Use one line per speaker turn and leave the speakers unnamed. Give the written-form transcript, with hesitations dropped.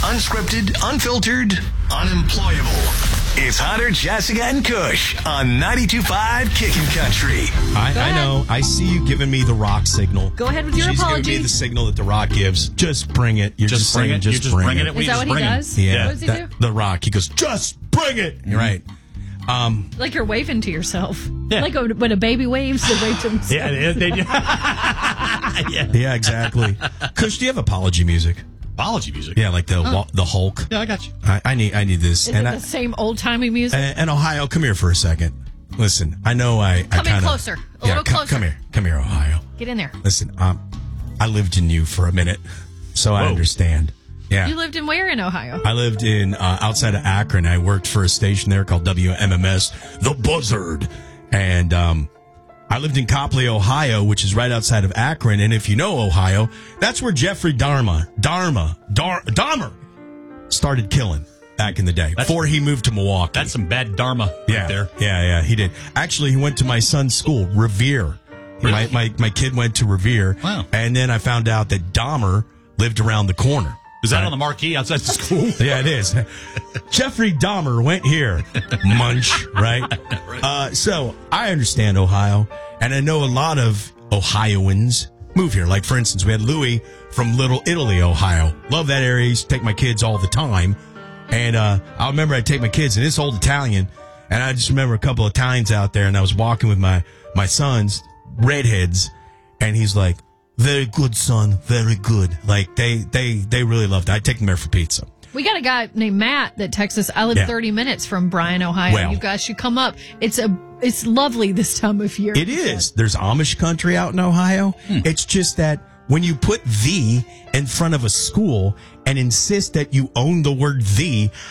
Unscripted, unfiltered, unemployable. It's Hunter, Jessica, and Kush on 92.5 Kickin' Country.
I know. I see you giving me the rock signal.
Go ahead with your
She's
apology.
giving me the signal that the rock gives. Just bring it. You're just saying,
You're just bringing it.
Is that what he does?
Yeah.
What does he do?
The rock. He goes, just bring it. You're right.
Like you're waving to yourself.
Yeah.
Like when a baby waves, they wave to themselves.
Yeah, they do.
Yeah, exactly. Kush, do you have apology music?
Apology music.
Yeah, like the Hulk.
Yeah, I got you.
I need this.
Is it the same old-timey music?
And Ohio, come here for a second. Listen, I know I
Come in
kinda,
closer. A little closer.
Come here, Ohio.
Get in there.
Listen, I lived in you for a minute, so I understand. Yeah.
You lived in where in Ohio?
I lived in outside of Akron. I worked for a station there called WMMS, The Buzzard. And I lived in Copley, Ohio, which is right outside of Akron. And if you know Ohio, that's where Jeffrey Dahmer started killing back in the day before he moved to Milwaukee.
That's some bad dharma right there.
Yeah, he did. Actually, he went to my son's school, Revere.
Really?
My kid went to Revere.
Wow.
And then I found out that Dahmer lived around the corner.
Is that on the marquee outside the school?
Yeah, it is. Jeffrey Dahmer went here. Munch, right? So I understand Ohio, and I know a lot of Ohioans move here. Like, for instance, we had Louis from Little Italy, Ohio. Love that area. I used to take my kids all the time. And I remember I'd take my kids, and it's old Italian, and I just remember a couple of Italians out there, and I was walking with my sons, redheads, and he's like, very good, son. Very good. Like, they really loved it. I'd take them there for pizza.
We got a guy named Matt that texts us. I live 30 minutes from Bryan, Ohio.
Well,
you guys should come up. It's lovely this time of year.
It is. There's Amish country out in Ohio. It's just that when you put "the" in front of a school and insist that you own the word "the,"